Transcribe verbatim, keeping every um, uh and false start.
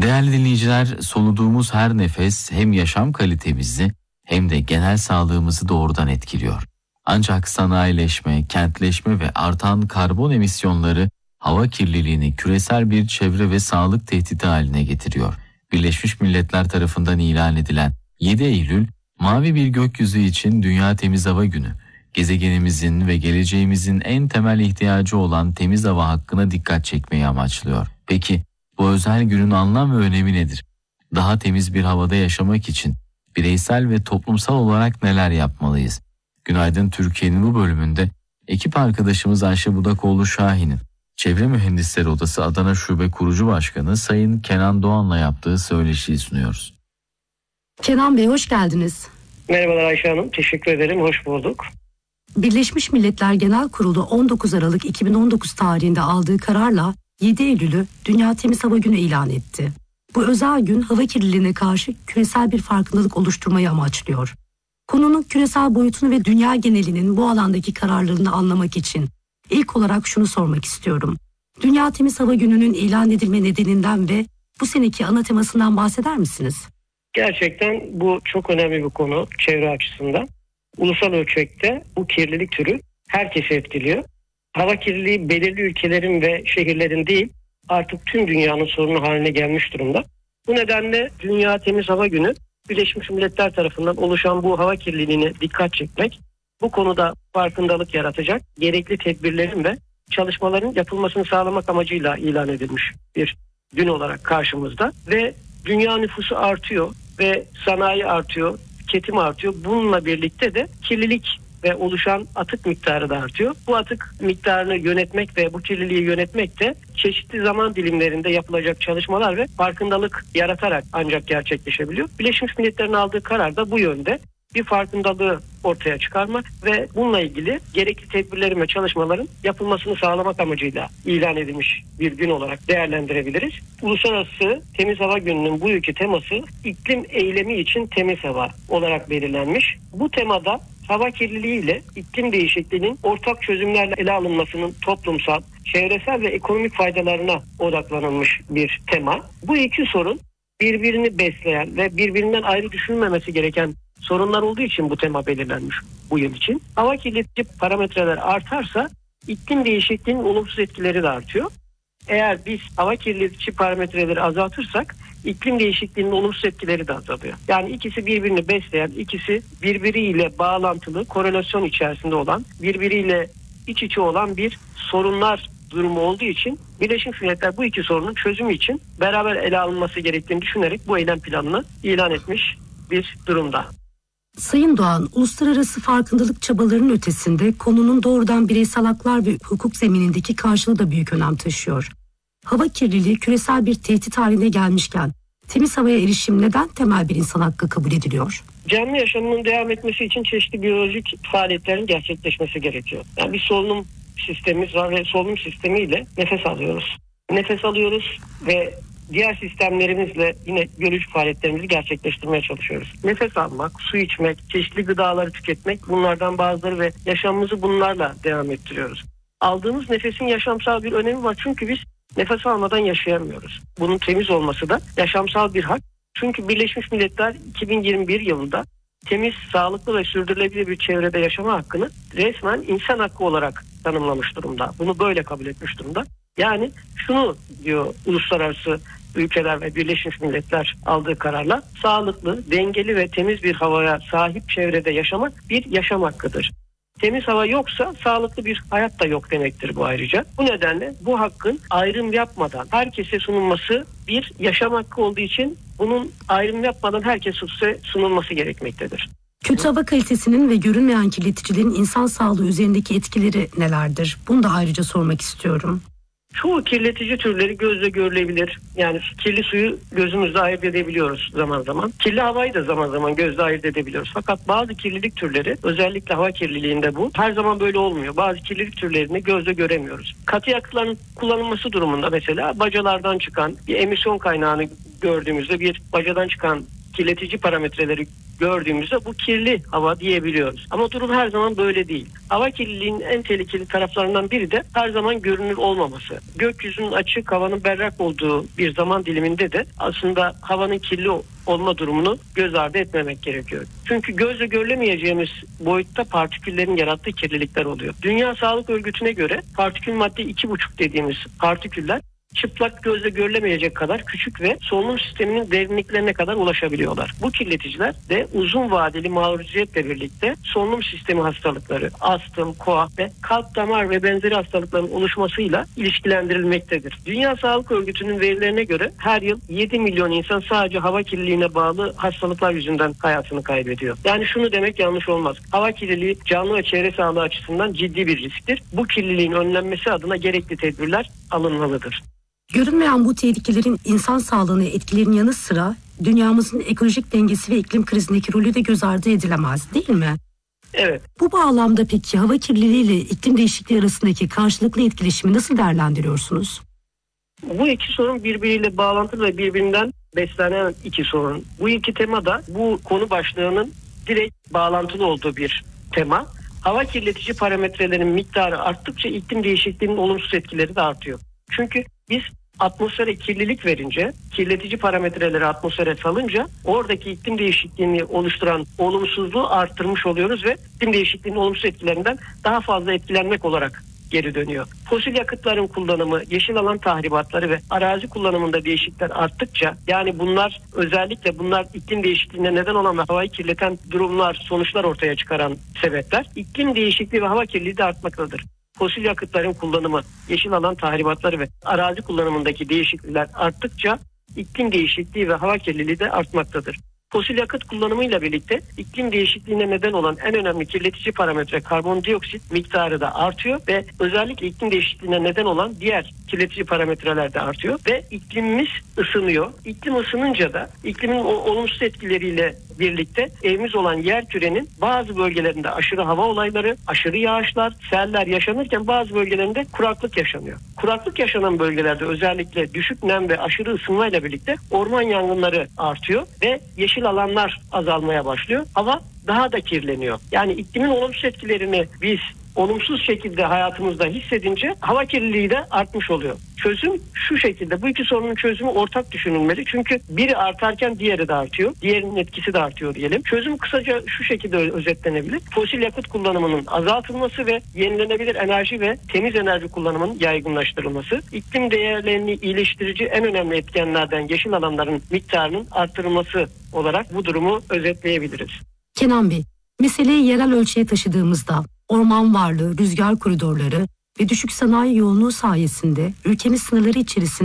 Değerli dinleyiciler, soluduğumuz her nefes hem yaşam kalitemizi hem de genel sağlığımızı doğrudan etkiliyor. Ancak sanayileşme, kentleşme ve artan karbon emisyonları hava kirliliğini küresel bir çevre ve sağlık tehdidi haline getiriyor. Birleşmiş Milletler tarafından ilan edilen yedi Eylül, mavi bir gökyüzü için Dünya Temiz Hava Günü. Gezegenimizin ve geleceğimizin en temel ihtiyacı olan temiz hava hakkına dikkat çekmeyi amaçlıyor. Peki bu özel günün anlam ve önemi nedir? Daha temiz bir havada yaşamak için bireysel ve toplumsal olarak neler yapmalıyız? Günaydın Türkiye'nin bu bölümünde ekip arkadaşımız Ayşe Budakoğlu Şahin'in Çevre Mühendisleri Odası Adana Şube Kurucu Başkanı Sayın Kenan Doğan'la yaptığı söyleşiyi sunuyoruz. Kenan Bey, hoş geldiniz. Merhabalar Ayşe Hanım, teşekkür ederim, hoş bulduk. Birleşmiş Milletler Genel Kurulu on dokuz Aralık iki bin on dokuz tarihinde aldığı kararla yedi Eylül'ü Dünya Temiz Hava Günü ilan etti. Bu özel gün hava kirliliğine karşı küresel bir farkındalık oluşturmayı amaçlıyor. Konunun küresel boyutunu ve dünya genelinin bu alandaki kararlarını anlamak için ilk olarak şunu sormak istiyorum. Dünya Temiz Hava Günü'nün ilan edilme nedeninden ve bu seneki ana temasından bahseder misiniz? Gerçekten bu çok önemli bir konu çevre açısından. Ulusal ölçekte bu kirlilik türü herkesi etkiliyor. Hava kirliliği belirli ülkelerin ve şehirlerin değil, artık tüm dünyanın sorunu haline gelmiş durumda. Bu nedenle Dünya Temiz Hava Günü, Birleşmiş Milletler tarafından oluşan bu hava kirliliğine dikkat çekmek, bu konuda farkındalık yaratacak gerekli tedbirlerin ve çalışmaların yapılmasını sağlamak amacıyla ilan edilmiş bir gün olarak karşımızda. Ve dünya nüfusu artıyor ve sanayi artıyor, tüketim artıyor. Bununla birlikte de kirlilik ve oluşan atık miktarı da artıyor. Bu atık miktarını yönetmek ve bu kirliliği yönetmek de çeşitli zaman dilimlerinde yapılacak çalışmalar ve farkındalık yaratarak ancak gerçekleşebiliyor. Birleşmiş Milletler'in aldığı karar da bu yönde. Bir farkındalığı ortaya çıkarmak ve bununla ilgili gerekli tedbirlerin ve çalışmaların yapılmasını sağlamak amacıyla ilan edilmiş bir gün olarak değerlendirebiliriz. Uluslararası Temiz Hava Günü'nün bu yılki teması iklim eylemi için temiz hava olarak belirlenmiş. Bu temada hava kirliliği ile iklim değişikliğinin ortak çözümlerle ele alınmasının toplumsal, çevresel ve ekonomik faydalarına odaklanılmış bir tema. Bu iki sorun birbirini besleyen ve birbirinden ayrı düşünülmemesi gereken sorunlar olduğu için bu tema belirlenmiş bu yıl için. Hava kirletici parametreler artarsa iklim değişikliğinin olumsuz etkileri de artıyor. Eğer biz hava kirletici parametreleri azaltırsak iklim değişikliğinin olumsuz etkileri de azalıyor. Yani ikisi birbirini besleyen, ikisi birbiriyle bağlantılı, korelasyon içerisinde olan, birbiriyle iç içe olan bir sorunlar durumu olduğu için Birleşmiş Milletler bu iki sorunun çözümü için beraber ele alınması gerektiğini düşünerek bu eylem planını ilan etmiş bir durumda. Sayın Doğan, uluslararası farkındalık çabalarının ötesinde konunun doğrudan bireysel haklar ve hukuk zeminindeki karşılığı da büyük önem taşıyor. Hava kirliliği küresel bir tehdit haline gelmişken temiz havaya erişim neden temel bir insan hakkı kabul ediliyor? Canlı yaşamının devam etmesi için çeşitli biyolojik faaliyetlerin gerçekleşmesi gerekiyor. Yani bir solunum sistemimiz var ve solunum sistemiyle nefes alıyoruz. Nefes alıyoruz ve diğer sistemlerimizle yine biyolojik faaliyetlerimizi gerçekleştirmeye çalışıyoruz. Nefes almak, su içmek, çeşitli gıdaları tüketmek bunlardan bazıları ve yaşamımızı bunlarla devam ettiriyoruz. Aldığımız nefesin yaşamsal bir önemi var çünkü biz nefes almadan yaşayamıyoruz. Bunun temiz olması da yaşamsal bir hak. Çünkü Birleşmiş Milletler iki bin yirmi bir yılında temiz, sağlıklı ve sürdürülebilir bir çevrede yaşama hakkını resmen insan hakkı olarak tanımlamış durumda. Bunu böyle kabul etmiş durumda. Yani şunu diyor uluslararası ülkeler ve Birleşmiş Milletler aldığı kararla sağlıklı, dengeli ve temiz bir havaya sahip çevrede yaşamak bir yaşam hakkıdır. Temiz hava yoksa sağlıklı bir hayat da yok demektir bu ayrıca. Bu nedenle bu hakkın ayrım yapmadan herkese sunulması bir yaşam hakkı olduğu için bunun ayrım yapmadan herkese sunulması gerekmektedir. Kötü hava kalitesinin ve görünmeyen kirleticilerin insan sağlığı üzerindeki etkileri nelerdir? Bunu da ayrıca sormak istiyorum. Çoğu kirletici türleri gözle görülebilir. Yani kirli suyu gözümüzle ayırt edebiliyoruz zaman zaman. Kirli havayı da zaman zaman gözle ayırt edebiliyoruz. Fakat bazı kirlilik türleri, özellikle hava kirliliğinde bu her zaman böyle olmuyor. Bazı kirlilik türlerini gözle göremiyoruz. Katı yakıtların kullanılması durumunda mesela bacalardan çıkan bir emisyon kaynağını gördüğümüzde bir bacadan çıkan kirletici parametreleri gördüğümüzde bu kirli hava diyebiliyoruz. Ama durum her zaman böyle değil. Hava kirliliğinin en tehlikeli taraflarından biri de her zaman görünür olmaması. Gökyüzünün açık, havanın berrak olduğu bir zaman diliminde de aslında havanın kirli olma durumunu göz ardı etmemek gerekiyor. Çünkü gözle görülemeyeceğimiz boyutta partiküllerin yarattığı kirlilikler oluyor. Dünya Sağlık Örgütü'ne göre partikül madde iki buçuk dediğimiz partiküller çıplak gözle görülemeyecek kadar küçük ve solunum sisteminin derinliklerine kadar ulaşabiliyorlar. Bu kirleticiler de uzun vadeli maruziyetle birlikte solunum sistemi hastalıkları, astım, koa ve kalp damar ve benzeri hastalıkların oluşmasıyla ilişkilendirilmektedir. Dünya Sağlık Örgütü'nün verilerine göre her yıl yedi milyon insan sadece hava kirliliğine bağlı hastalıklar yüzünden hayatını kaybediyor. Yani şunu demek yanlış olmaz. Hava kirliliği canlı ve çevre sağlığı açısından ciddi bir risktir. Bu kirliliğin önlenmesi adına gerekli tedbirler alınmalıdır. Görünmeyen bu tehlikelerin insan sağlığına etkilerinin yanı sıra dünyamızın ekolojik dengesi ve iklim krizindeki rolü de göz ardı edilemez, değil mi? Evet. Bu bağlamda peki hava kirliliği ile iklim değişikliği arasındaki karşılıklı etkileşimi nasıl değerlendiriyorsunuz? Bu iki sorun birbiriyle bağlantılı ve birbirinden beslenen iki sorun. Bu iki tema da bu konu başlığının direkt bağlantılı olduğu bir tema. Hava kirletici parametrelerin miktarı arttıkça iklim değişikliğinin olumsuz etkileri de artıyor. Çünkü biz atmosfere kirlilik verince, kirletici parametreleri atmosfere salınca oradaki iklim değişikliğini oluşturan olumsuzluğu arttırmış oluyoruz ve iklim değişikliğinin olumsuz etkilerinden daha fazla etkilenmek olarak geri dönüyor. Fosil yakıtların kullanımı, yeşil alan tahribatları ve arazi kullanımında değişiklikler arttıkça, yani bunlar özellikle bunlar iklim değişikliğine neden olan ve havayı kirleten durumlar, sonuçlar ortaya çıkaran sebepler, iklim değişikliği ve hava kirliliği de artmaktadır. Fosil yakıtların kullanımı, yeşil alan tahribatları ve arazi kullanımındaki değişiklikler arttıkça iklim değişikliği ve hava kirliliği de artmaktadır. Fosil yakıt kullanımıyla birlikte iklim değişikliğine neden olan en önemli kirletici parametre karbondioksit miktarı da artıyor ve özellikle iklim değişikliğine neden olan diğer kirletici parametreler de artıyor ve iklimimiz ısınıyor. İklim ısınınca da iklimin o olumsuz etkileriyle birlikte evimiz olan yerkürenin bazı bölgelerinde aşırı hava olayları, aşırı yağışlar, seller yaşanırken bazı bölgelerinde kuraklık yaşanıyor. Kuraklık yaşanan bölgelerde özellikle düşük nem ve aşırı ısınmayla birlikte orman yangınları artıyor ve yeşil alanlar azalmaya başlıyor. Hava daha da kirleniyor. Yani iklimin olumsuz etkilerini biz olumsuz şekilde hayatımızda hissedince hava kirliliği de artmış oluyor. Çözüm şu şekilde. Bu iki sorunun çözümü ortak düşünülmeli. Çünkü biri artarken diğeri de artıyor. Diğerinin etkisi de artıyor diyelim. Çözüm kısaca şu şekilde özetlenebilir. Fosil yakıt kullanımının azaltılması ve yenilenebilir enerji ve temiz enerji kullanımının yaygınlaştırılması. İklim değerlerini iyileştirici en önemli etkenlerden yeşil alanların miktarının arttırılması olarak bu durumu özetleyebiliriz. Kenan Bey, meseleyi yerel ölçüye taşıdığımızda orman varlığı, rüzgar koridorları ve düşük sanayi yoğunluğu sayesinde ülkemiz sınırları içerisinde